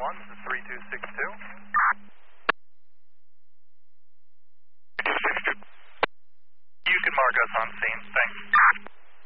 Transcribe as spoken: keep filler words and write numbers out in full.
one, this is three two six two. You can mark us on scene, thanks.